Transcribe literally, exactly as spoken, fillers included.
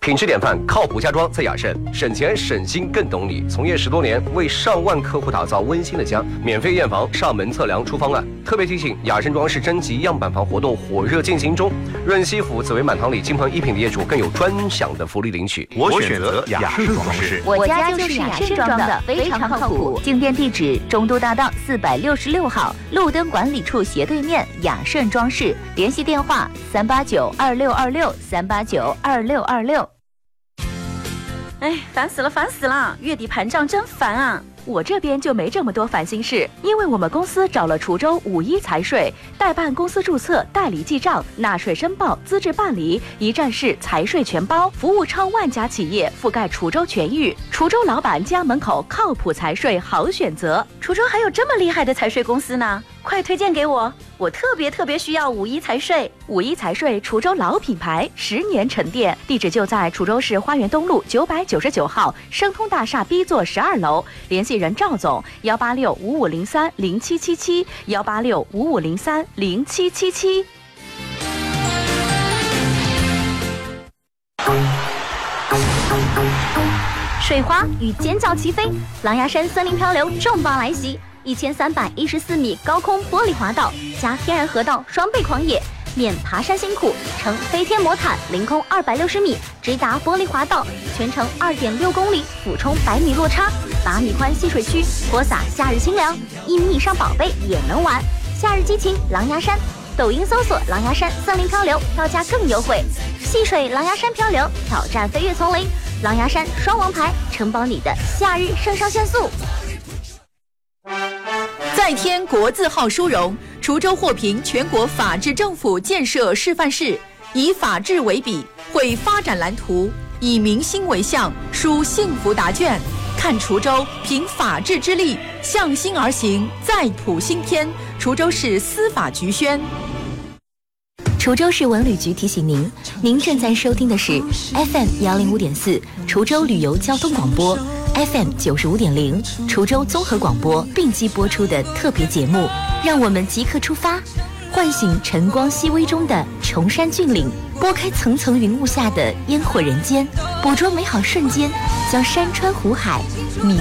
品质典范，靠谱家装在雅盛，省钱省心更懂你。从业十多年，为上万客户打造温馨的家，免费验房、上门测量出方案。特别提醒，雅盛装饰征集样板房活动火热进行中，润西府紫薇满堂里金鹏一品的业主更有专享的福利领取。 我选择雅盛装饰， 我家就是雅盛装的，非常靠谱。进店地址：中都大道四百六十六号，路灯管理处斜对面，雅盛装饰。联系电话：三八九二六二六三八九二六二六。 哎，烦死了，烦死了！月底盘账真烦啊！ 我这边就没这么多烦心事，因为我们公司找了滁州五一财税，代办公司注册、代理记账、纳税申报、资质办理，一站式财税全包，服务超万家企业，覆盖滁州全域。滁州老板家门口靠谱财税好选择。 滁州还有这么厉害的财税公司呢？快推荐给我！我特别特别需要五一财税。 五一财税，滁州老品牌，十年沉淀，地址就在滁州市花园东路九百九十九号生通大厦 B 座十二楼。联系人赵总：幺八六五五零三零七七七，幺八六五五零三零七七七。 水花与尖叫齐飞，狼牙山森林漂流重磅来袭。一千三百一十四米高空玻璃滑道加天然河道双倍狂野，免爬山辛苦，乘飞天魔毯凌空二百六十米直达玻璃滑道，全程二点六公里，俯冲百米落差，八米宽戏水区，泼洒夏日清凉，一米以上宝贝也能玩。夏日激情狼牙山，抖音搜索狼牙山森林漂流，票价更优惠。戏水狼牙山漂流，挑战飞跃丛林，狼牙山双王牌，承包你的夏日肾上腺素。 再添国字号殊荣，滁州获评全国法治政府建设示范市，以法治为笔，绘发展蓝图，以民心为向，书幸福答卷。看滁州凭法治之力，向心而行，再谱新篇。滁州市司法局宣。 滁州市文旅局提醒您，您正在收听的是 F M 幺零五点四滁州旅游交通广播。F M 九十五点零滁州综合广播并机播出的特别节目，让我们即刻出发，唤醒晨光熹微中的崇山峻岭，拨开层层云雾下的烟火人间，捕捉美好瞬间，将山川湖海迷